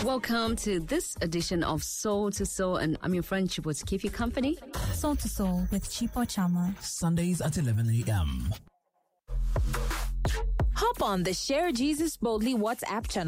Welcome to this edition of Soul to Soul, and I'm your friend Chipo to keep you company. Soul to Soul with Chipo Chama. Sundays at 11 a.m. Hop on the Share Jesus Boldly WhatsApp channel